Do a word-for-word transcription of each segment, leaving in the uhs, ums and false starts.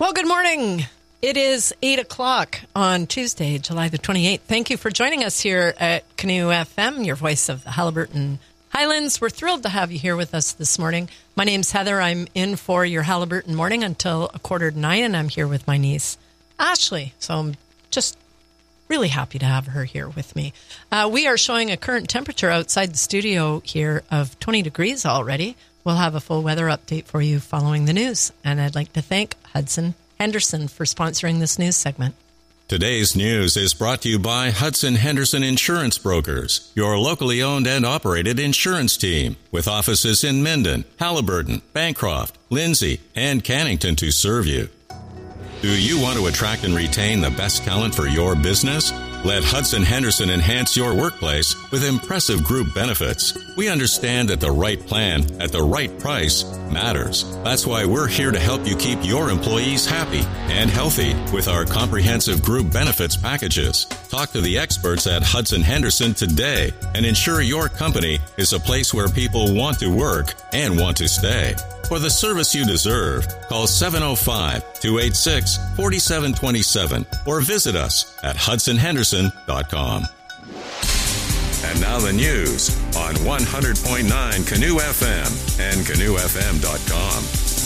Well, good morning. It is eight o'clock on Tuesday, July the twenty-eighth. Thank you for joining us here at Canoe F M, your voice of the Haliburton Highlands. We're thrilled to have you here with us this morning. My name's Heather. I'm in for your Haliburton morning until a quarter to nine, and I'm here with my niece, Ashley. So I'm just really happy to have her here with me. Uh, we are showing a current temperature outside the studio here of twenty degrees already. We'll have a full weather update for you following the news. And I'd like to thank Hudson Henderson for sponsoring this news segment. Today's news is brought to you by Hudson Henderson Insurance Brokers, your locally owned and operated insurance team, with offices in Minden, Haliburton, Bancroft, Lindsay, and Cannington to serve you. Do you want to attract and retain the best talent for your business? Let Hudson Henderson enhance your workplace with impressive group benefits. We understand that the right plan at the right price matters. That's why we're here to help you keep your employees happy and healthy with our comprehensive group benefits packages. Talk to the experts at Hudson Henderson today and ensure your company is a place where people want to work and want to stay. For the service you deserve, call seven oh five, two eight six, four seven two seven or visit us at hudson henderson dot com. And now the news on one hundred point nine Canoe F M and canoe f m dot com.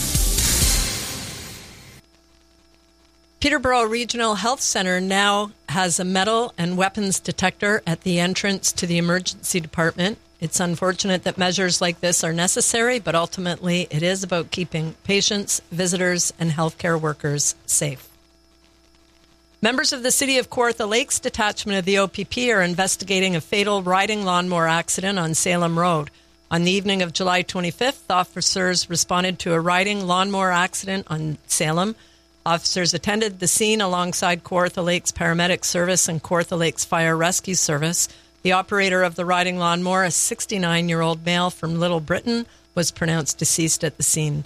Peterborough Regional Health Centre now has a metal and weapons detector at the entrance to the emergency department. It's unfortunate that measures like this are necessary, but ultimately it is about keeping patients, visitors, and healthcare workers safe. Members of the City of Kawartha Lakes detachment of the O P P are investigating a fatal riding lawnmower accident on Salem Road. On the evening of July twenty-fifth, officers responded to a riding lawnmower accident on Salem. Officers attended the scene alongside Kawartha Lakes Paramedic Service and Kawartha Lakes Fire Rescue Service. The operator of the riding lawnmower, a sixty-nine-year-old male from Little Britain, was pronounced deceased at the scene.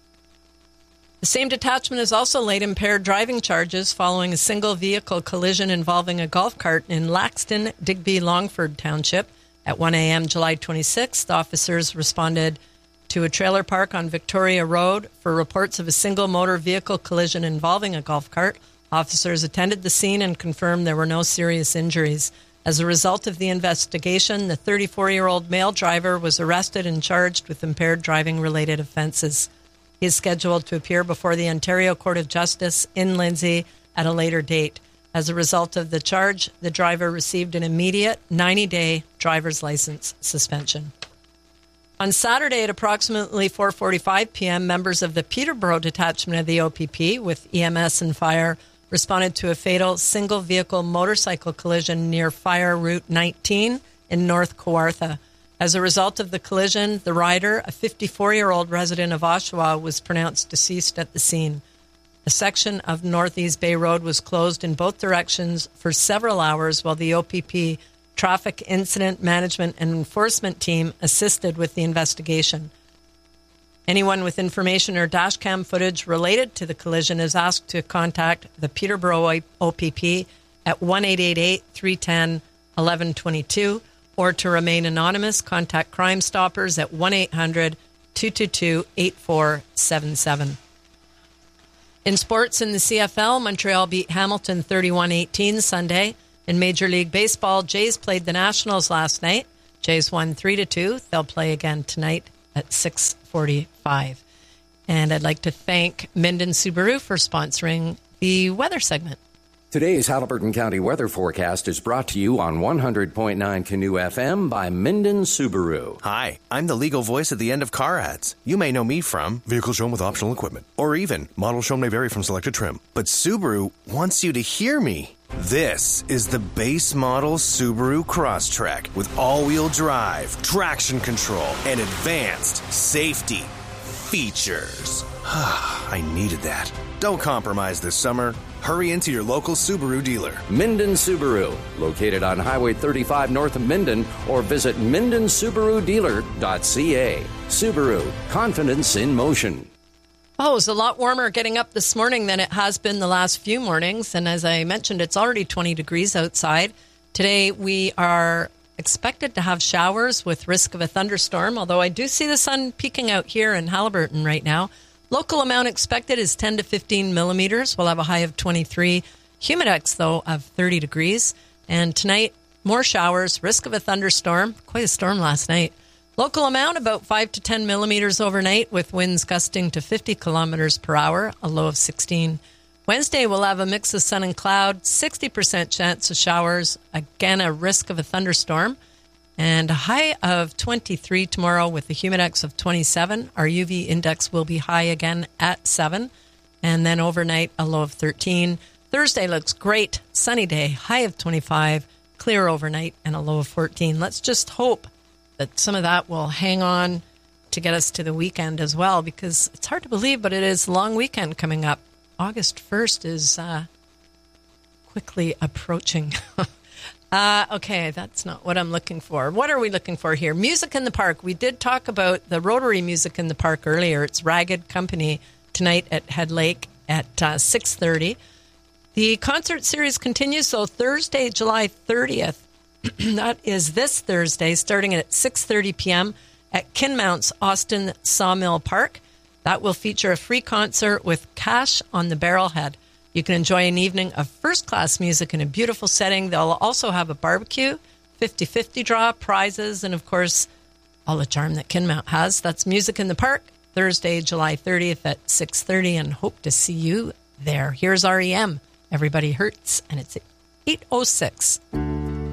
The same detachment has also laid impaired driving charges following a single vehicle collision involving a golf cart in Laxton, Digby, Longford Township. At one a.m. July twenty-sixth, officers responded to a trailer park on Victoria Road for reports of a single motor vehicle collision involving a golf cart. Officers attended the scene and confirmed there were no serious injuries. As a result of the investigation, the thirty-four-year-old male driver was arrested and charged with impaired driving-related offences. He is scheduled to appear before the Ontario Court of Justice in Lindsay at a later date. As a result of the charge, the driver received an immediate ninety-day driver's license suspension. On Saturday at approximately four forty-five p.m., members of the Peterborough detachment of the O P P with E M S and fire responded to a fatal single-vehicle motorcycle collision near Fire Route nineteen in North Kawartha. As a result of the collision, the rider, a fifty-four-year-old resident of Oshawa, was pronounced deceased at the scene. A section of Northeast Bay Road was closed in both directions for several hours while the O P P Traffic Incident Management and Enforcement Team assisted with the investigation. Anyone with information or dashcam footage related to the collision is asked to contact the Peterborough O P P at one eight eight eight, three one zero, one one two two or to remain anonymous, contact Crime Stoppers at one eight hundred, two two two, eight four seven seven. In sports in the C F L, Montreal beat Hamilton thirty-one eighteen Sunday. In Major League Baseball, Jays played the Nationals last night. Jays won three to two. They'll play again tonight at six forty-five. And I'd like to thank Minden Subaru for sponsoring the weather segment. Today's Haliburton County weather forecast is brought to you on one hundred point nine Canoe F M by Minden Subaru. Hi, I'm the legal voice at the end of car ads. You may know me from vehicle shown with optional equipment, or even model shown may vary from selected trim. But Subaru wants you to hear me. This is the base model Subaru Crosstrek with all-wheel drive, traction control, and advanced safety features. I needed that. Don't compromise this summer. Hurry into your local Subaru dealer. Minden Subaru, located on Highway thirty-five north of Minden, or visit minden subaru dealer dot c a. Subaru, confidence in motion. Oh, it was a lot warmer getting up this morning than it has been the last few mornings. And as I mentioned, it's already twenty degrees outside. Today we are expected to have showers with risk of a thunderstorm, although I do see the sun peeking out here in Haliburton right now. Local amount expected is ten to fifteen millimeters. We'll have a high of twenty-three. Humidex, though, of thirty degrees. And tonight, more showers, risk of a thunderstorm. Quite a storm last night. Local amount about five to ten millimeters overnight, with winds gusting to fifty kilometers per hour, a low of sixteen. Wednesday, we'll have a mix of sun and cloud, sixty percent chance of showers, again, a risk of a thunderstorm, and a high of twenty-three tomorrow with a humidex of twenty-seven. Our U V index will be high again at seven, and then overnight, a low of thirteen. Thursday looks great, sunny day, high of twenty-five, clear overnight, and a low of fourteen. Let's just hope that some of that will hang on to get us to the weekend as well, because it's hard to believe, but it is a long weekend coming up. August first is uh, quickly approaching. uh, okay, that's not what I'm looking for. What are we looking for here? Music in the Park. We did talk about the Rotary Music in the Park earlier. It's Ragged Company tonight at Head Lake at uh, six thirty. The concert series continues, so Thursday, July thirtieth, that is this Thursday, starting at six thirty p.m. at Kinmount's Austin Sawmill Park. That will feature a free concert with Cash on the Barrelhead. You can enjoy an evening of first-class music in a beautiful setting. They'll also have a barbecue, fifty-fifty draw, prizes, and, of course, all the charm that Kinmount has. That's Music in the Park, Thursday, July thirtieth at six thirty, and hope to see you there. Here's R E M. Everybody Hurts, and it's at eight oh six.